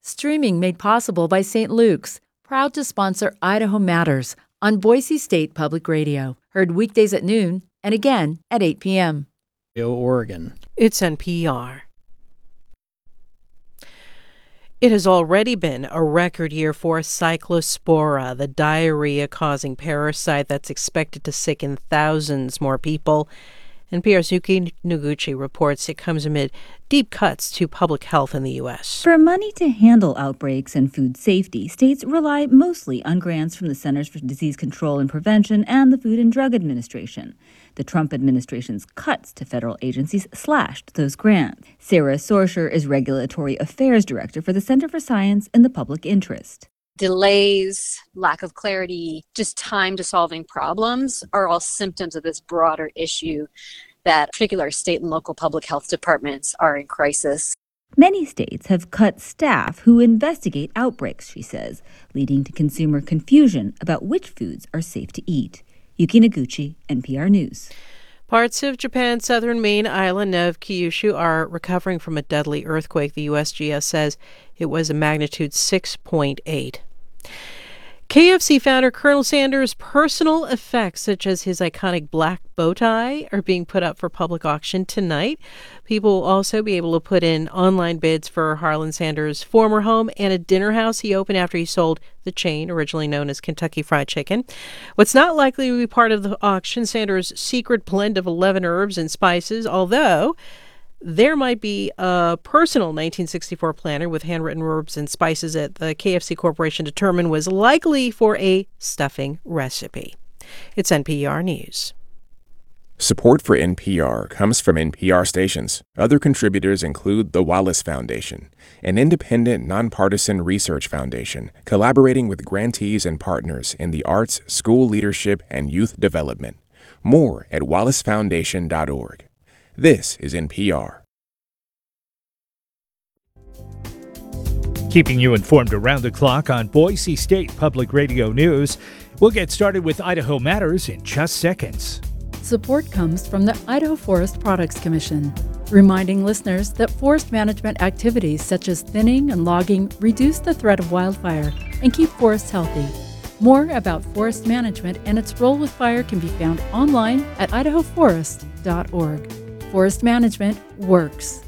Streaming made possible by St. Luke's, proud to sponsor Idaho Matters on Boise State Public Radio. Heard weekdays at noon and again at 8 p.m. Oregon. It's NPR. It has already been a record year for Cyclospora, the diarrhea-causing parasite that's expected to sicken thousands more people. NPR's Yuki Noguchi reports it comes amid deep cuts to public health in the U.S. For money to handle outbreaks and food safety, states rely mostly on grants from the Centers for Disease Control and Prevention and the Food and Drug Administration. The Trump administration's cuts to federal agencies slashed those grants. Sarah Sorsher is Regulatory Affairs Director for the Center for Science in the Public Interest. Delays, lack of clarity, just time to solving problems are all symptoms of this broader issue that particular state and local public health departments are in crisis. Many states have cut staff who investigate outbreaks, she says, leading to consumer confusion about which foods are safe to eat. Yuki Noguchi, NPR News. Parts of Japan's southern main island of Kyushu are recovering from a deadly earthquake. The USGS says it was a magnitude 6.8. KFC founder Colonel Sanders' personal effects, such as his iconic black bow tie, are being put up for public auction tonight. People will also be able to put in online bids for Harlan Sanders' former home and a dinner house he opened after he sold the chain, originally known as Kentucky Fried Chicken. What's not likely to be part of the auction, Sanders' secret blend of 11 herbs and spices, although there might be a personal 1964 planner with handwritten herbs and spices that the KFC Corporation determined was likely for a stuffing recipe. It's NPR News. Support for NPR comes from NPR stations. Other contributors include the Wallace Foundation, an independent, nonpartisan research foundation collaborating with grantees and partners in the arts, school leadership, and youth development. More at wallacefoundation.org. This is NPR. Keeping you informed around the clock on Boise State Public Radio News. We'll get started with Idaho Matters in just seconds. Support comes from the Idaho Forest Products Commission, reminding listeners that forest management activities such as thinning and logging reduce the threat of wildfire and keep forests healthy. More about forest management and its role with fire can be found online at idahoforest.org. Forest management works.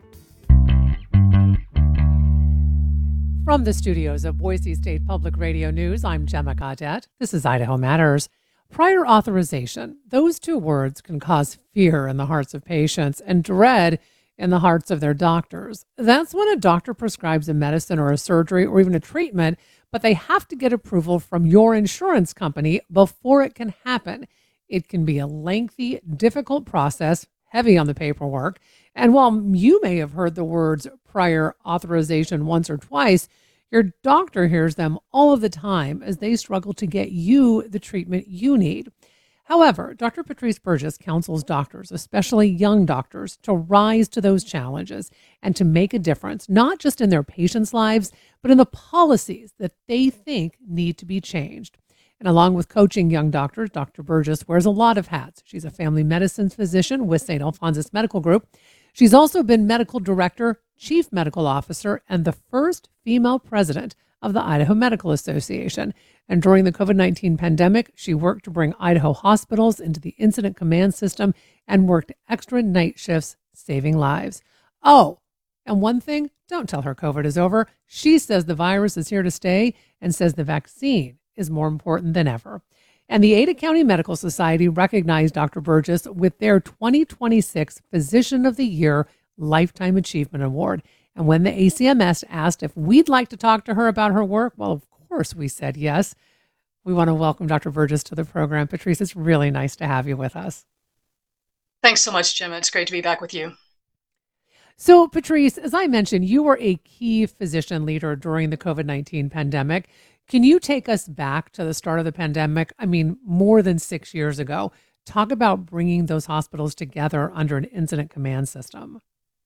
From the studios of Boise State Public Radio News, I'm Gemma Gaudette. This is Idaho Matters. Prior authorization. Those two words can cause fear in the hearts of patients and dread in the hearts of their doctors. That's when a doctor prescribes a medicine or a surgery or even a treatment, but they have to get approval from your insurance company before it can happen. It can be a lengthy, difficult process, heavy on the paperwork. And while you may have heard the words prior authorization once or twice, your doctor hears them all of the time as they struggle to get you the treatment you need. However, Dr. Patrice Burgess counsels doctors, especially young doctors, to rise to those challenges and to make a difference, not just in their patients' lives, but in the policies that they think need to be changed. And along with coaching young doctors, Dr. Burgess wears a lot of hats. She's a family medicine physician with St. Alphonsus Medical Group. She's also been medical director, chief medical officer, and the first female president of the Idaho Medical Association. And during the COVID-19 pandemic, she worked to bring Idaho hospitals into the incident command system and worked extra night shifts, saving lives. Oh, and one thing, don't tell her COVID is over. She says the virus is here to stay and says the vaccine is more important than ever. And the Ada County Medical Society recognized Dr. Burgess with their 2026 Physician of the Year Lifetime Achievement Award. And when the ACMS asked if we'd like to talk to her about her work, well, of course we said yes. We want to welcome Dr. Burgess to the program. Patrice, it's really nice to have you with us. Thanks so much, Jim. It's great to be back with you. So, Patrice, as I mentioned, you were a key physician leader during the COVID-19 pandemic. Can you take us back to the start of the pandemic? I mean, more than 6 years ago. Talk about bringing those hospitals together under an incident command system.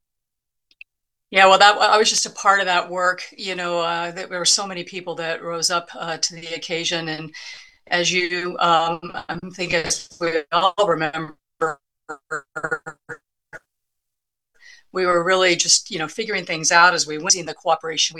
Yeah, well, I was just a part of that work. There were so many people that rose up to the occasion. And as you, I think as we all remember, we were really just, figuring things out as we went, seeing the cooperation